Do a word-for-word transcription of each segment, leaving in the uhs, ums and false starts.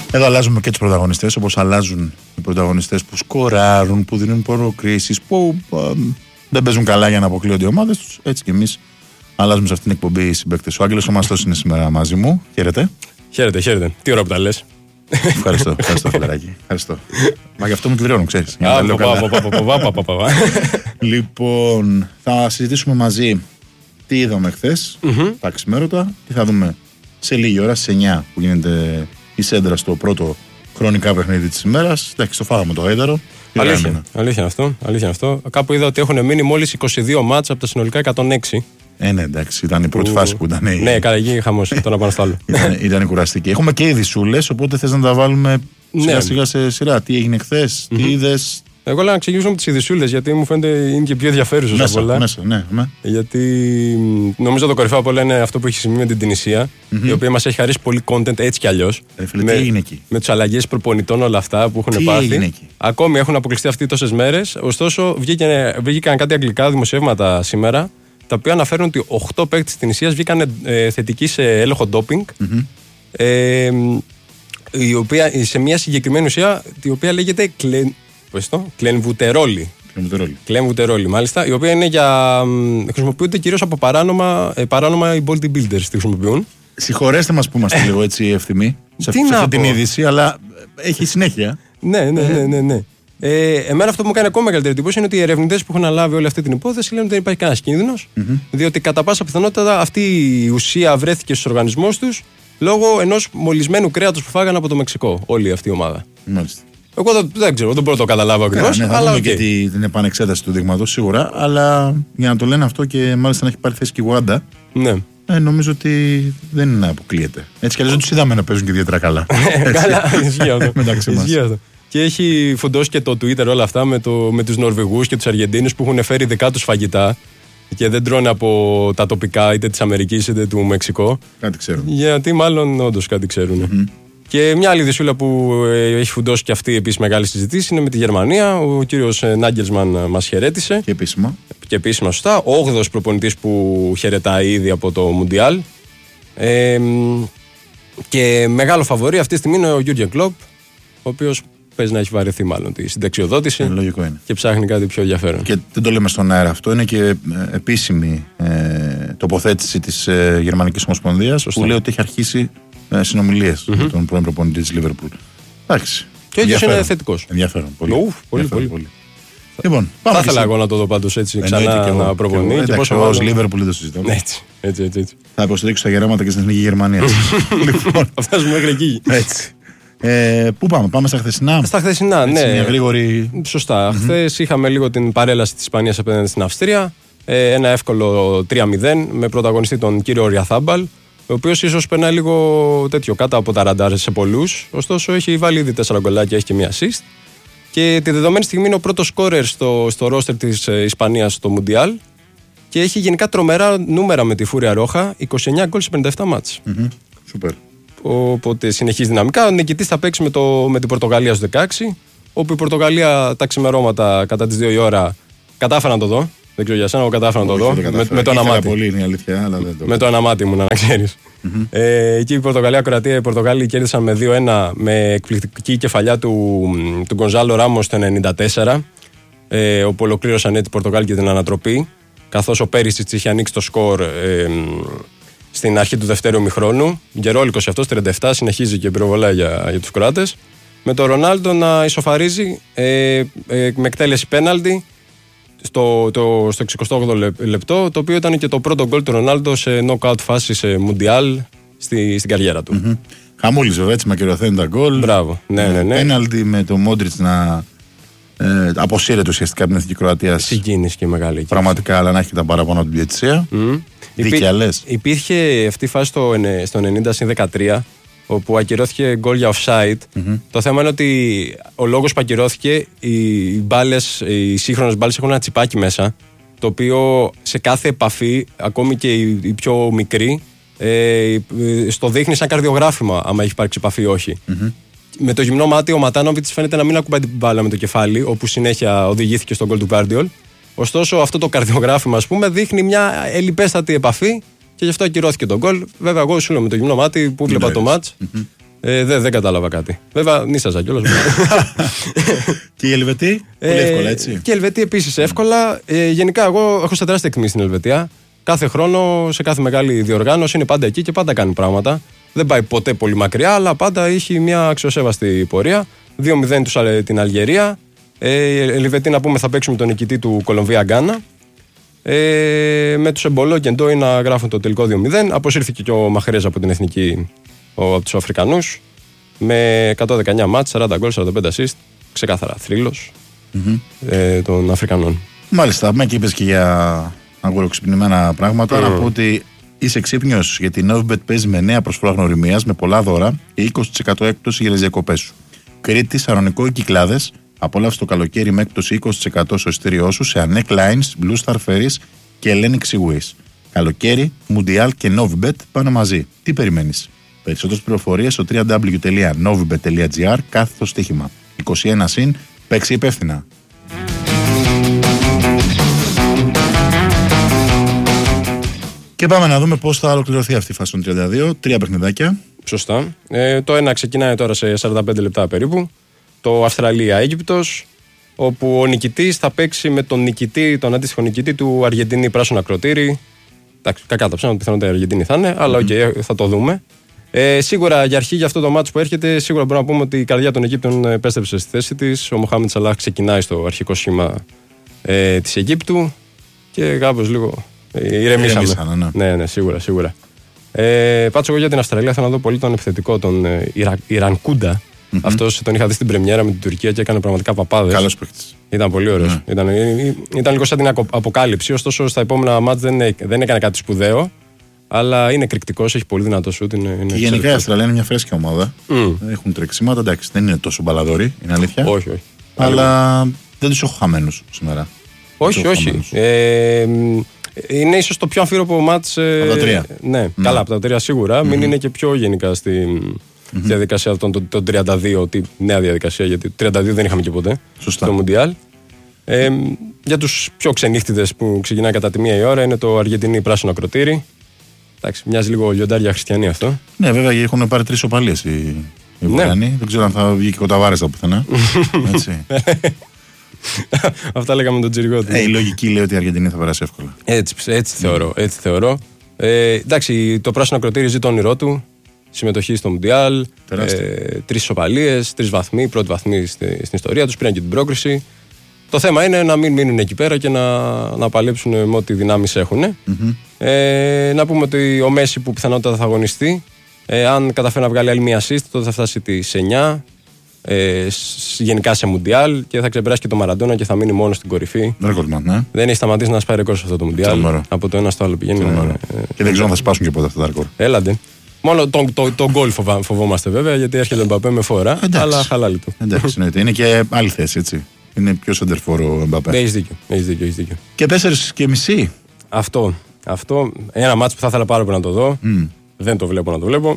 Εδώ αλλάζουμε και τους πρωταγωνιστές, όπως αλλάζουν οι πρωταγωνιστές που σκοράρουν, που δίνουν προκρίσεις, που α, δεν παίζουν καλά για να αποκλείονται οι ομάδες τους. Έτσι και εμείς αλλάζουμε σε αυτήν την εκπομπή οι συμπαίκτες. Ο Άγγελος ο Μαστός είναι σήμερα μαζί μου. Χαίρετε. Χαίρετε, χαίρετε. Τι ώρα που τα λες. Ευχαριστώ, ευχαριστώ φιλαράκι. Ευχαριστώ. Μα γι' αυτό μου πληρώνουν, ξέρεις. Λοιπόν, θα συζητήσουμε μαζί τι είδαμε χθες, τα ξημέρωτα, τι θα δούμε σε λίγη ώρα, στις εννιά που γίνεται η σέντρα στο πρώτο χρονικά παιχνίδι της ημέρας. Εντάξει, το φάγαμε το έδαρο. Αλήθεια, αλήθεια αυτό, αλήθεια αυτό. Κάπου είδα ότι έχουν μείνει μόλις είκοσι δύο μάτς από τα συνολικά εκατόν έξι. Ε, ναι, εντάξει, ήταν η πρώτη που... φάση που ήταν. Η... Ναι, καραγή, χαμός, τώρα πάνω στο άλλο. ήταν, ήταν κουραστική. Έχουμε και ειδισούλες, οπότε θες να τα βάλουμε σιγά ναι. σιγά σε σειρά. Τι έγινε χθες, mm-hmm. τι είδες. Εγώ λέω να ξεκινήσουμε τις ειδισούλες, γιατί μου φαίνεται είναι και πιο ενδιαφέρουσες από όλα. Μέσα, ναι, ναι. Γιατί νομίζω το κορυφαίο από όλα είναι αυτό που έχει σημαίνει με την Τινησία, mm-hmm. η οποία μας έχει χαρίσει πολύ content έτσι κι αλλιώς. Ε, φίλε, με, τι έγινε εκεί. Με τους αλλαγές προπονητών, όλα αυτά που έχουν τι πάθει. Έγινε εκεί. Ακόμη έχουν αποκλειστεί αυτοί τόσες μέρες. Ωστόσο, βγήκαν κάτι αγγλικά δημοσιεύματα σήμερα, τα οποία αναφέρουν ότι οκτώ παίκτες της Τινησίας βγήκαν ε, θετικοί σε έλεγχο ντόπινγκ. Mm-hmm. Ε, η οποία, σε μια συγκεκριμένη ουσία, η οποία λέγεται κλεν, κλενβουτερόλη. Κλενβουτερόλη, μάλιστα, η οποία είναι για. Χρησιμοποιούνται κυρίως από παράνομα, ε, παράνομα οι bodybuilders τη χρησιμοποιούν. Συγχωρέστε μας που είμαστε λίγο έτσι ευθυμοί σε, σε αυτή την είδηση, αλλά έχει συνέχεια. Ναι, ναι, ναι, ναι, ναι. Ε, εμένα αυτό που μου κάνει ακόμα μεγαλύτερη εντύπωση είναι ότι οι ερευνητές που έχουν αναλάβει όλη αυτή την υπόθεση λένε ότι δεν υπάρχει κανένας κίνδυνος, mm-hmm. διότι κατά πάσα πιθανότητα αυτή η ουσία βρέθηκε στους οργανισμούς τους λόγω ενός μολυσμένου κρέατος που φάγανε από το Μεξικό, όλη αυτή η ομάδα. Μάλιστα. Εγώ δεν, δεν ξέρω, δεν μπορώ να το καταλάβω ακριβώς. Ναι, θα αλλά δούμε okay. και την επανεξέταση του δείγματος σίγουρα, αλλά για να το λένε αυτό και μάλιστα να έχει πάρει θέση και η Γουάντα. Ναι. Ε, νομίζω ότι δεν αποκλείεται. Έτσι κι αλλιώς δεν τους είδαμε να παίζουν και ιδιαίτερα καλά. Καλά, ισχύει αυτό. Μεταξύ μας. Και έχει φουντώσει και το Twitter όλα αυτά με, το, με τους Νορβηγούς και τους Αργεντίνους που έχουν φέρει δικά τους φαγητά και δεν τρώνε από τα τοπικά είτε της Αμερικής είτε του Μεξικό. Κάτι ξέρουν. Γιατί μάλλον όντως κάτι ξέρουν. Mm-hmm. Και μια άλλη δυσούλα που έχει φουντώσει και αυτή επίσης μεγάλη συζήτηση είναι με τη Γερμανία. Ο κύριος Νάγκελσμαν μας χαιρέτησε. Και επίσημα. Και επίσημα, σωστά. Ο όγδοος προπονητής που χαιρετάει ήδη από το Μουντιάλ. Ε, και μεγάλο φαβορί αυτή τη στιγμή είναι ο Γιούργεν Κλοπ, ο οποίος παίζει να έχει βαρεθεί μάλλον τη συνταξιοδότηση. Ε, λογικό είναι. Και ψάχνει κάτι πιο ενδιαφέρον. Και δεν το λέμε στον αέρα αυτό, είναι και επίσημη ε, τοποθέτηση της ε, Γερμανικής Ομοσπονδίας που λέει ότι έχει αρχίσει ε, συνομιλίες mm-hmm. με τον πρώην προπονητή της Λίβερπουλ. Εντάξει. Και ο ίδιος είναι θετικός. Ενδιαφέρον. Πολύ. Ουφ, πολύ, ενδιαφέρον, πολύ. πολύ. Λοιπόν, πάμε. Θα ήθελα εγώ να το δω πάντως έτσι ξανά και να προπονεί. Και, και, και πόσο ως Λίβερπουλ δεν το συζητάμε. Έτσι, έτσι, έτσι, έτσι. Θα υποστηρίξω τα γεράματα και στην Εθνική Γερμανία. Λοιπόν, θα φτάσουμε μέχρι εκεί. Έτσι. Ε, πού πάμε, πάμε στα χθεσινά. Στα χθεσινά, ναι. Μια γρήγορη... Σωστά. Mm-hmm. Χθες είχαμε λίγο την παρέλαση της Ισπανίας απέναντι στην Αυστρία. Ε, ένα εύκολο τρία μηδέν με πρωταγωνιστή τον κύριο Ριαθάμπαλ, ο οποίος ίσως περνάει λίγο τέτοιο κάτω από τα ραντάρ σε πολλούς. Ωστόσο έχει βάλει ήδη τέσσερα γκολάκια, έχει και μία assist. Και τη δεδομένη στιγμή είναι ο πρώτος σκόρερ στο, στο ρόστερ της Ισπανίας στο Μουντιάλ. Και έχει γενικά τρομερά νούμερα με τη Φούρια Ρόχα, είκοσι εννέα γκολ σε πενήντα επτά μάτς. Σούπερ. Οπότε συνεχίζει δυναμικά. Ο νικητής θα παίξει με, το, με την Πορτογαλία στους δεκαέξι, όπου η Πορτογαλία τα ξημερώματα κατά τις δύο η ώρα κατάφερα να το δω. Δεν ξέρω για σένα, εγώ κατάφερα να το δω. Με, με το ένα μάτι. Πολύ είναι η αλήθεια, αλλά δεν το με το ένα μάτι μου, να ξέρεις. Mm-hmm. Ε, εκεί η Πορτογαλία-Κροατία, οι Πορτογάλοι κέρδισαν με δύο ένα με εκπληκτική κεφαλιά του, του Γκονζάλο Ράμος το ενενήντα τέσσερα, ε, όπου ολοκλήρωσαν έτσι οι Πορτογάλοι και την ανατροπή. Καθώς ο Πέρισιτς είχε ανοίξει το σκορ ε, στην αρχή του δευτέρου ημιχρόνου. Γερόλικος αυτός, τριάντα επτά, συνεχίζει και πυροβολάει για, για τους Κροάτες. Με τον Ρονάλντο να ισοφαρίζει ε, ε, με εκτέλεση πέναλτι στο, το, στο εξηκοστό όγδοο λεπτό, το οποίο ήταν και το πρώτο γκολ του Ρονάλντο σε knockout φάση σε Μουντιάλ στη, στην καριέρα του. Mm-hmm. Χαμούλης βέβαια, έτσι μακαιροθένει τα γκολ. Μπράβο. Ναι, ναι, ναι. Πέναλτι με τον Μόντριτς να ε, αποσύρεται ουσιαστικά από την Εθνική Κροατία. Συγκίνηση και μεγάλη. Πραγματικά, αλλά να έχει και τα παραπάνω από την διαιτησία. Mm. Δίκαια λες. Υπήρχε αυτή η φάση στο, στο ενενήντα συν δεκατρία, όπου ακυρώθηκε γκολ για offside. Mm-hmm. Το θέμα είναι ότι ο λόγος που ακυρώθηκε, οι, μπάλες, οι σύγχρονες μπάλες έχουν ένα τσιπάκι μέσα, το οποίο σε κάθε επαφή, ακόμη και η, η πιο μικρή, ε, στο δείχνει σαν καρδιογράφημα άμα έχει υπάρξει επαφή ή όχι. Mm-hmm. Με το γυμνό μάτι ο Ματάνοβιτς φαίνεται να μην ακουμπάει την μπάλα με το κεφάλι, όπου συνέχεια οδηγήθηκε στον γκολ του Γκουάρντιολ. Ωστόσο, αυτό το καρδιογράφημα, ας πούμε, δείχνει μια ελλιπέστατη επαφή και γι' αυτό ακυρώθηκε τον γκολ. Βέβαια, εγώ σου λέω με το γυμνό μάτι που βλέπα το μάτς. Mm-hmm. Ε, δεν, δεν κατάλαβα κάτι. Βέβαια, νύσαζα κιόλας. Και η Ελβετή, πολύ ε, εύκολα, έτσι. Και η Ελβετή επίσης εύκολα. Ε, γενικά, εγώ έχω σε τεράστια εκτίμηση στην Ελβετία. Κάθε χρόνο, σε κάθε μεγάλη διοργάνωση, είναι πάντα εκεί και πάντα κάνει πράγματα. Δεν πάει ποτέ πολύ μακριά, αλλά πάντα έχει μια αξιοσέβαστη πορεία. δύο μηδέν τους την Αλγερία. Ε, οι Ελβετοί, να πούμε, θα παίξουν τον νικητή του Κολομβία-Γκάνα. Ε, με τους Εμπολό και Ντόι να γράφουν το τελικό δύο μηδέν. Αποσύρθηκε και ο Μαχρέζ από την εθνική, ο, από τους Αφρικανούς. Με εκατόν δεκαεννιά μάτς, σαράντα γκολ, σαράντα πέντε assist. Ξεκάθαρα θρύλος mm-hmm. ε, των Αφρικανών. Μάλιστα, με και είπες και για αγοροξυπνημένα πράγματα. Mm. Να πω ότι είσαι ξύπνιος, γιατί η Novibet παίζει με νέα προσφορά γνωριμίας, με πολλά δώρα και είκοσι τοις εκατό έκπτωση για τις διακοπές σου. Κρήτη, Σαρονικό ή Κυκλάδες, απόλαυσε το καλοκαίρι με έκπτωση είκοσι τοις εκατό στο εισιτήριό σου σε Anek Lines, Blue Star Ferries και Hellenic Seaways. Καλοκαίρι, Mundial και Novibet πάνε μαζί. Τι περιμένεις? Περισσότερες πληροφορίες στο double-u double-u double-u τελεία novibet τελεία gr κάθετο στοίχημα. είκοσι ένα συν, παίξει υπεύθυνα. Και πάμε να δούμε πώς θα ολοκληρωθεί αυτή η φάση των τριάντα δύο. Τρία παιχνιδάκια. Σωστά. Ε, το ένα ξεκινάει τώρα σε σαράντα πέντε λεπτά περίπου. Το Αυστραλία-Αίγυπτος, όπου ο νικητής θα παίξει με τον νικητή, τον αντίστοιχο νικητή του Αργεντινή πράσινο ακροτήρι. Εντάξει, κακά τα ψάχνω, πιθανότατα η Αργεντινή θα είναι, αλλά οκ, okay, θα το δούμε. Ε, σίγουρα για αρχή, για αυτό το μάτσο που έρχεται, σίγουρα μπορούμε να πούμε ότι η καρδιά των Αιγύπτων επέστρεψε στη θέση της. Ο Μοχάμεντ Σαλάχ ξεκινάει στο αρχικό σχήμα ε, της Αιγύπτου και κάπως λίγο ε, ηρεμήσαμε. Ναι. ναι, ναι, σίγουρα, σίγουρα. Ε, Πάτσω εγώ για την Αυστραλία, θέλω να δω πολύ τον επιθετικό, τον ε, Ιρα, Ιρανκούντα. Mm-hmm. Αυτός τον είχα δει στην πρεμιέρα με την Τουρκία και έκανε πραγματικά παπάδες. Καλός παίκτης. Ήταν πολύ ωραίος. Mm. Ήταν, ήταν λίγο σαν την αποκάλυψη, ωστόσο στα επόμενα μάτς δεν, δεν έκανε κάτι σπουδαίο. Αλλά είναι εκρηκτικός, έχει πολύ δυνατό σουτ. Είναι, είναι και γενικά η Αυστραλία είναι μια φρέσκια ομάδα. Mm. Έχουν τρεξίματα, εντάξει, δεν είναι τόσο μπαλαδόροι, είναι αλήθεια. Όχι, όχι. Αλλά mm. δεν τους έχω χαμένους σήμερα. Όχι, όχι. Ε, είναι ίσως το πιο αμφίροπο μάτς. Ε, από τα τρία. Ναι, mm. καλά, από τα τρία σίγουρα. Mm. Μην είναι και πιο γενικά στη mm-hmm. διαδικασία των το, το τριάντα δύο, τη νέα διαδικασία, γιατί τριάντα δύο δεν είχαμε και ποτέ. Σωστά. Στο Μουντιάλ. Ε, για τους πιο ξενύχτιδες που ξεκινάει κατά τη μία η ώρα είναι το Αργεντινή πράσινο ακροτήρι. Εντάξει, μοιάζει λίγο λιοντάρια χριστιανή αυτό. Ναι, βέβαια έχουν πάρει τρεις οπαλίες οι, οι Βουλγανοί. Ναι. Δεν ξέρω αν θα βγει και κοταβάρες από πουθενά. Έτσι. Αυτά λέγαμε τον Τζιριγότη. Ε, η λογική λέει ότι η Αργεντινή θα περάσει εύκολα. Έτσι, έτσι θεωρώ. Έτσι θεωρώ. Ε, εντάξει, το πράσινο ακροτήρι ζει το όνειρό του. Συμμετοχή στο Μουντιάλ. Ε, τρεις ισοπαλίες, τρεις βαθμοί, πρώτοι βαθμοί στη, στην ιστορία τους. Πήραν και την πρόκριση. Το θέμα είναι να μην μείνουν εκεί πέρα και να, να παλέψουν με ό,τι δυνάμεις έχουν. Mm-hmm. Ε, να πούμε ότι ο Μέση που πιθανότατα θα αγωνιστεί, ε, αν καταφέρει να βγάλει άλλη μία assist, τότε θα φτάσει τις εννιά, ε, γενικά σε Μουντιάλ και θα ξεπεράσει και το Μαραντόνα και θα μείνει μόνο στην κορυφή. Ρεκόρδμαν, ναι. Δεν έχει σταματήσει να σπάει ρεκόρ σε αυτό το Μουντιάλ. Από το ένα στο άλλο πηγαίνει. Ε, ε, και δεν ξέρω αν θα σπάσουν και πότε αυτά τα ρεκόρ. Έλαντε. Μόνο τον το, το γκολ φοβά, φοβόμαστε βέβαια, γιατί έρχεται ο Μπαπέ με φορά, αλλά χαλάλι του. Εντάξει, εννοείται. Είναι και άλλη θέση, έτσι. Είναι πιο σεντερφόρο ο Μπαπέ. Έχεις δίκιο, έχεις δίκιο, έχεις δίκιο. Και τέσσερις και μισή. Αυτό, αυτό. Ένα μάτσο που θα ήθελα πάρα πολύ να το δω. Mm. Δεν το βλέπω να το βλέπω.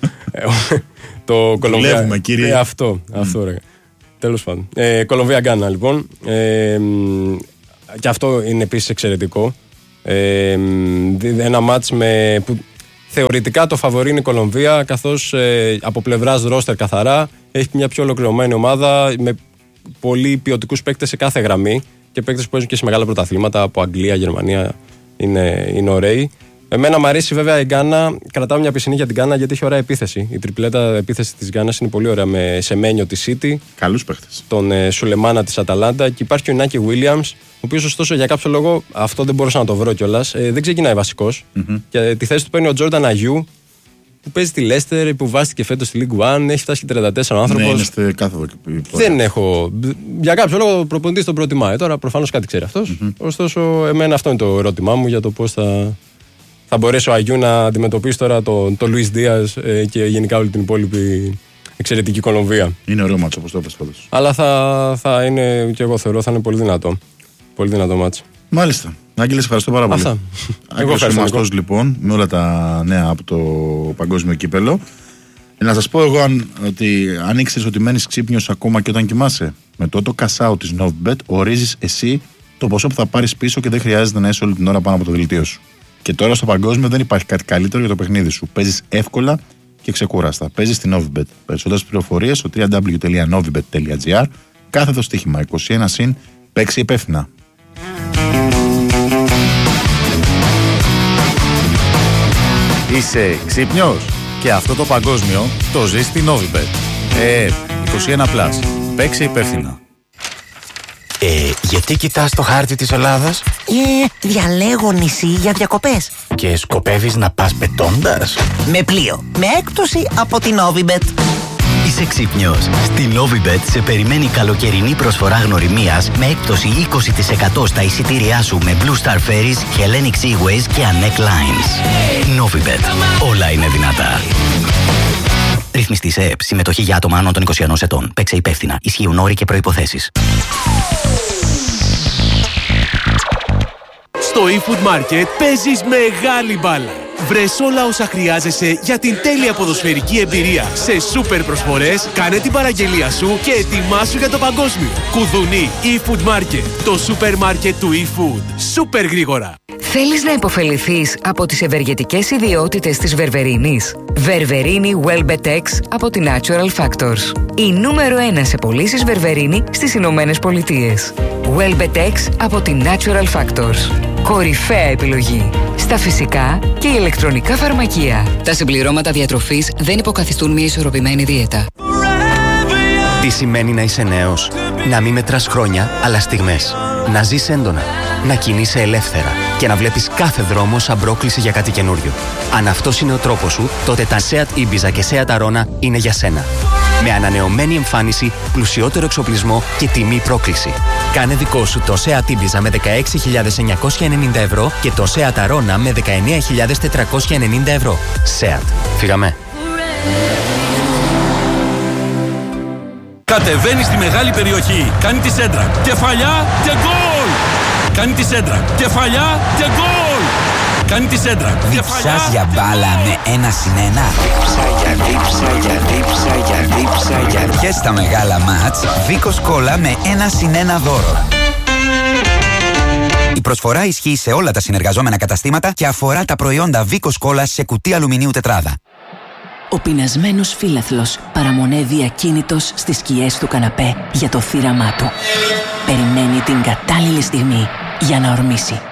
Το Κολομβία. Βλέπουμε, κύριε. Ε, αυτό, mm. αυτό ρε. Τέλος πάντων. Ε, Κολομβία-Γκάνα, λοιπόν. Ε, και αυτό είναι επίσης εξαιρετικό. Ε, ένα μάτς με, που θεωρητικά το φαβορί είναι η Κολομβία, καθώς ε, από πλευράς ρόστερ καθαρά έχει μια πιο ολοκληρωμένη ομάδα με πολύ ποιοτικούς παίκτες σε κάθε γραμμή και παίκτες που παίζουν και σε μεγάλα πρωταθλήματα από Αγγλία, Γερμανία. Είναι, είναι ωραίοι. Εμένα μου αρέσει βέβαια η Γκάνα. Κρατάω μια πισινή για την Γκάνα γιατί έχει ωραία επίθεση. Η τριπλέτα επίθεση της Γκάνας είναι πολύ ωραία με Σεμένιο τη City. Καλούς παίχτες. Τον ε, Σουλεμάνα της Αταλάντα. Και υπάρχει και ο Ινάκη Williams, ο οποίος ωστόσο για κάποιο λόγο, αυτό δεν μπορούσα να το βρω κιόλας, ε, δεν ξεκινάει βασικός. Mm-hmm. Και ε, τη θέση του παίρνει ο Τζόρνταν Αγιού, που παίζει τη Λέστερ, που βάστηκε φέτος στη League One. Έχει φτάσει και τριάντα τέσσερα ο άνθρωπος. Ναι, είναι στη κάθοδο. Δεν έχω. Για κάποιο λόγο προπονητής τον προτιμάει. Τώρα προφανώς κάτι ξέρει αυτός. Mm-hmm. Ωστόσο, εμένα αυτό είναι το ερώτημά μου για το πώς θα. Θα μπορέσει ο Αγιού να αντιμετωπίσει τώρα τον το Λουίς Δίας ε, και γενικά όλη την υπόλοιπη εξαιρετική Κολομβία. Είναι ωραίο μάτσο, όπως το είπες πάντως. Αλλά θα, θα είναι, και εγώ θεωρώ, θα είναι πολύ δυνατό. Πολύ δυνατό μάτσο. Μάλιστα. Άγγελε, ευχαριστώ πάρα πολύ. Αυτά. Εγώ ευχαριστώ. Λοιπόν, με όλα τα νέα από το παγκόσμιο κύπελο. Ε, να σας πω εγώ αν, ότι αν ήξερες ότι μένεις ξύπνιος ακόμα και όταν κοιμάσαι, με το το cash out της Novibet ορίζεις εσύ το ποσό που θα πάρεις πίσω και δεν χρειάζεται να είσαι όλη την ώρα πάνω από το δελτίο σου. Και τώρα στο παγκόσμιο δεν υπάρχει κάτι καλύτερο για το παιχνίδι σου. Παίζεις εύκολα και ξεκούραστα. Παίζει στην Novibet. Περισσότερες πληροφορίες στο double-u double-u double-u τελεία novibet τελεία gr. Κάθετο στοίχημα είκοσι ένα συν. Παίξει υπεύθυνα. Είσαι ξύπνιος? Και αυτό το παγκόσμιο το ζεις στην Novibet. Ε, είκοσι ένα πλας. Παίξε υπεύθυνα. Ε, γιατί κοιτάς το χάρτη της Ελλάδας? Ε, διαλέγω νησί για διακοπές. Και σκοπεύεις να πας πετώντας? Με πλοίο, με έκπτωση από την Novibet. Είσαι ξύπνιος. Στη Novibet σε περιμένει καλοκαιρινή προσφορά γνωριμίας με έκπτωση είκοσι τοις εκατό στα εισιτήριά σου με Blue Star Ferries, Hellenic Seaways και Anek Lines. Novibet. Όλα είναι δυνατά. Ρυθμιστή σε ΕΕΠ. Συμμετοχή για άτομα άνω των είκοσι ενός ετών. Παίξε υπεύθυνα. Ισχύουν όροι και προϋποθέσεις. Στο eFood Market παίζεις μεγάλη μπάλα. Βρες όλα όσα χρειάζεσαι για την τέλεια ποδοσφαιρική εμπειρία. Σε σούπερ προσφορές, κάνε την παραγγελία σου και ετοιμάσου για το παγκόσμιο. Κουδουνί eFood Market, το σούπερ μάρκετ του eFood. Σούπερ γρήγορα. Θέλεις να υποφεληθείς από τις ευεργετικές ιδιότητες της βερβερίνης? Βερβερίνη Welbetex από τη Natural Factors. Η νούμερο ένα σε πωλήσεις βερβερίνη στις Ηνωμένες Πολιτείες. Welbetex από τη Natural Factors. Κορυφαία επιλογή στα φυσικά και ηλεκτρονικά φαρμακεία. Τα συμπληρώματα διατροφής δεν υποκαθιστούν μια ισορροπημένη δίαιτα. Τι σημαίνει να είσαι νέος? Να μην μετράς χρόνια, αλλά στιγμές. Να ζεις έντονα, να κινείσαι ελεύθερα και να βλέπεις κάθε δρόμο σαν πρόκληση για κάτι καινούριο. Αν αυτός είναι ο τρόπος σου, τότε τα Seat Ibiza και Seat Arona είναι για σένα. Με ανανεωμένη εμφάνιση, πλουσιότερο εξοπλισμό και τιμή πρόκληση. Κάνε δικό σου το Seat Ibiza με δεκαέξι χιλιάδες εννιακόσια ενενήντα ευρώ και το Seat Arona με δεκαεννέα χιλιάδες τετρακόσια ενενήντα ευρώ. Seat. Φύγαμε. Κατεβαίνει στη μεγάλη περιοχή. Κάνει τη σέντρα. Κεφαλιά και γκολ! Κάνει τη σέντρα. Κεφαλιά και γκολ! Κάνει τη σέντρα. Διψάς για μπάλα με ένα συν ένα. Δίψα για δίψα για δίψα για δίψα για. Και στα μεγάλα μάτς, Βίκος Κόλλα με ένα συν ένα δώρο. Η προσφορά ισχύει σε όλα τα συνεργαζόμενα καταστήματα και αφορά τα προϊόντα Βίκος Κόλλα σε κουτί αλουμινίου τετράδα. Ο πεινασμένος φίλαθλος παραμονεύει ακίνητος στις σκιές του καναπέ για το θύραμά του. Περιμένει την κατάλληλη στιγμή για να ορμήσει.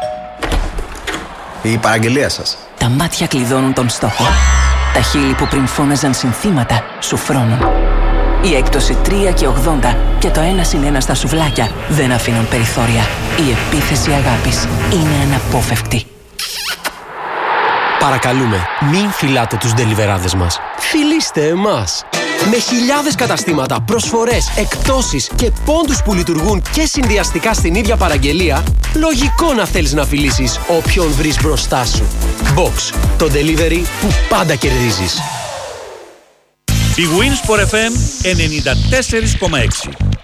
Η παραγγελία σας. Τα μάτια κλειδώνουν τον στόχο. Τα χείλη που πριν φώναζαν συνθήματα σου φρώνουν. Η έκπτωση τρία και ογδόντα και το ένα συν ένα στα σουβλάκια δεν αφήνουν περιθώρια. Η επίθεση αγάπης είναι αναπόφευκτη. Παρακαλούμε, μην φυλάτε τους ντελιβεράδες μας. Φιλήστε εμάς. Με χιλιάδες καταστήματα, προσφορές, εκπτώσεις και πόντους που λειτουργούν και συνδυαστικά στην ίδια παραγγελία, λογικό να θέλεις να φιλήσεις όποιον βρεις μπροστά σου. Box, το delivery που πάντα κερδίζεις. Η Winsport εφ εμ ενενήντα τέσσερα κόμμα έξι.